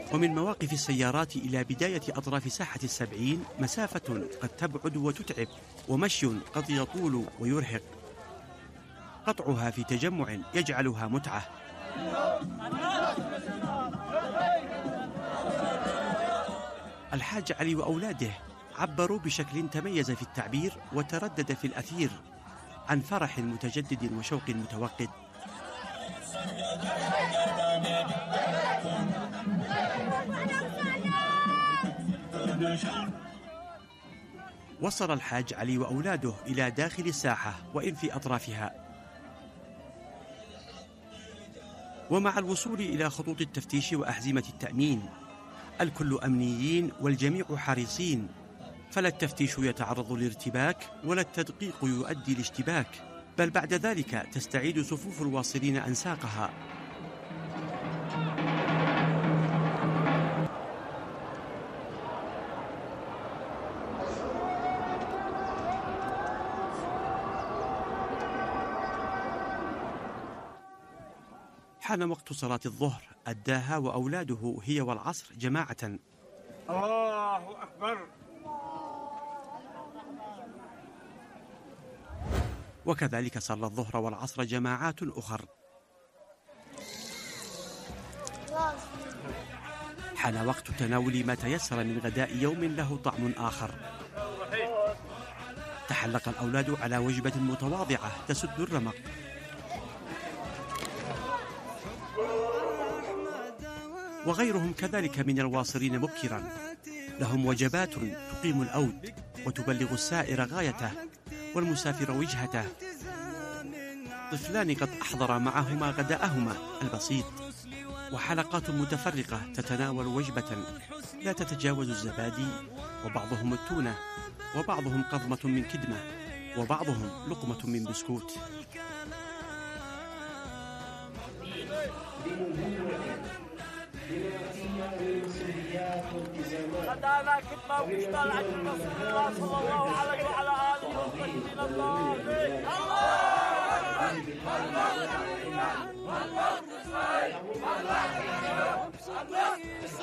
ومن مواقف السيارات إلى بداية أطراف ساحة ال70 مسافة قد تبعد وتتعب، ومشي قد يطول ويرهق. قطعها في تجمع يجعلها متعة. الحاج علي وأولاده عبروا بشكل تميز في التعبير وتردد في الأثير عن فرح متجدد وشوق متوقد. وصل الحاج علي وأولاده إلى داخل الساحة وإن في أطرافها، ومع الوصول إلى خطوط التفتيش وأحزمة التأمين الكل أمنيين والجميع حريصين، فلا التفتيش يتعرض لارتباك ولا التدقيق يؤدي لاشتباك، بل بعد ذلك تستعيد صفوف الواصلين أنساقها. حان وقت صلاة الظهر أداها وأولاده هي والعصر جماعة. الله أكبر. وكذلك صلى الظهر والعصر جماعات أخر. حان وقت تناول ما تيسر من غداء يوم له طعم آخر. تحلق الأولاد على وجبة متواضعة تسد الرمق، وغيرهم كذلك من الواصلين مبكرا لهم وجبات تقيم الأود وتبلغ السائر غايته والمسافر وجهته. طفلان قد أحضر معهما غداءهما البسيط، وحلقات متفرقة تتناول وجبة لا تتجاوز الزبادي، وبعضهم التونة، وبعضهم قضمة من كدمة، وبعضهم لقمة من بسكوت. خدانا كتبة واشتغل عند رسول الله صلى الله عليه وعلى آله وسلم. الله